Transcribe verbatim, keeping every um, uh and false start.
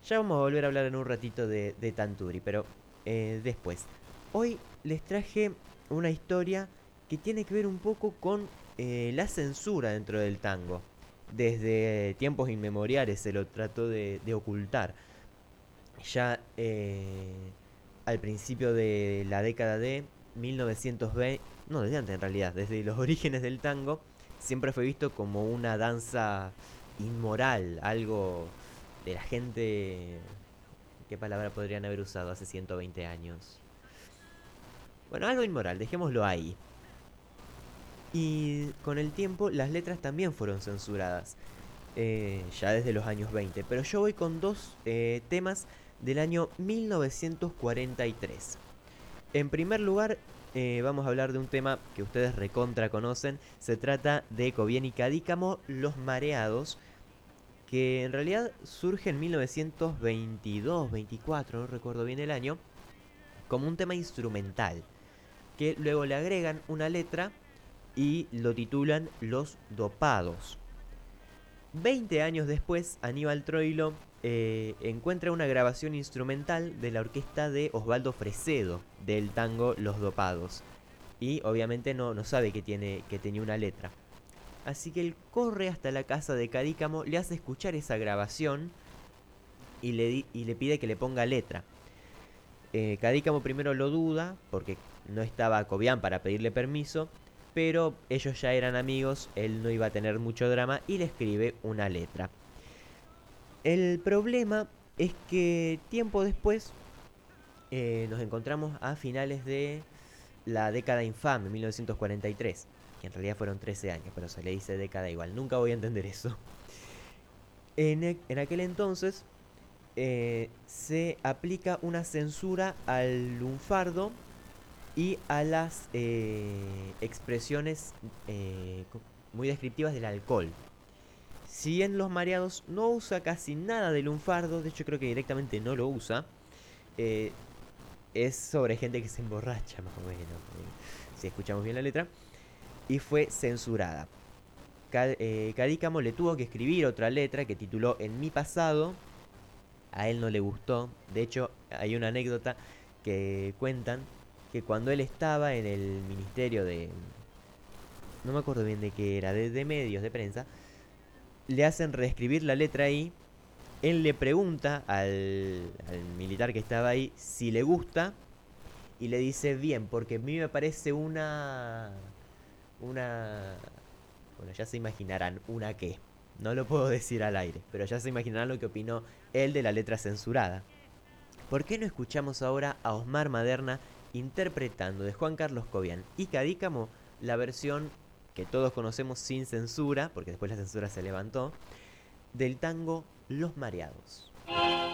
Ya vamos a volver a hablar en un ratito de, de Tanturi, pero eh, después. Hoy les traje una historia que tiene que ver un poco con eh, la censura dentro del tango. Desde tiempos inmemoriales se lo trató de, de ocultar. Ya eh, al principio de la década de mil novecientos veinte, no, desde antes en realidad, desde los orígenes del tango, siempre fue visto como una danza inmoral, algo de la gente. ¿Qué palabra podrían haber usado hace ciento veinte años? Bueno, algo inmoral, dejémoslo ahí. Y con el tiempo las letras también fueron censuradas, eh, ya desde los años veinte. Pero yo voy con dos eh, temas del año mil novecientos cuarenta y tres. En primer lugar, eh, vamos a hablar de un tema que ustedes recontra conocen. Se trata de Cobién y Cadícamo, Los Mareados, que en realidad surge en mil novecientos veintidós, veinticuatro, no recuerdo bien el año, como un tema instrumental, que luego le agregan una letra y lo titulan Los Dopados. Veinte años después, Aníbal Troilo eh, encuentra una grabación instrumental de la orquesta de Osvaldo Fresedo del tango Los Dopados. Y obviamente no, no sabe que, tiene, que tenía una letra. Así que él corre hasta la casa de Cadícamo, le hace escuchar esa grabación y le, di, y le pide que le ponga letra. Eh, Cadícamo primero lo duda, porque no estaba Cobián para pedirle permiso, pero ellos ya eran amigos, él no iba a tener mucho drama y le escribe una letra. El problema es que tiempo después eh, nos encontramos a finales de la década infame, mil novecientos cuarenta y tres, que en realidad fueron trece años, pero se le dice década igual, nunca voy a entender eso. En, e- en aquel entonces eh, se aplica una censura al lunfardo y a las eh, expresiones eh, muy descriptivas del alcohol. Si en Los Mareados no usa casi nada de lunfardo, de hecho creo que directamente no lo usa, eh, es sobre gente que se emborracha más o menos, eh, si escuchamos bien la letra, y fue censurada. eh, Cadícamo le tuvo que escribir otra letra que tituló En mi pasado. A él no le gustó. De hecho, hay una anécdota que cuentan que cuando él estaba en el ministerio de... No me acuerdo bien de qué era, de, de medios, de prensa, le hacen reescribir la letra ahí. Él le pregunta al, al militar que estaba ahí si le gusta y le dice bien, porque a mí me parece una... Una... Bueno, ya se imaginarán, ¿una qué? No lo puedo decir al aire, pero ya se imaginarán lo que opinó él de la letra censurada. ¿Por qué no escuchamos ahora a Osmar Maderna interpretando de Juan Carlos Cobian y Cadícamo la versión que todos conocemos sin censura, porque después la censura se levantó, del tango Los Mareados?